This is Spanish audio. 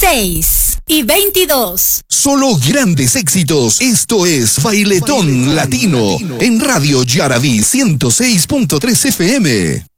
6:22. Solo grandes éxitos. Esto es Bailetón Latino en Radio Yaraví 106.3 FM.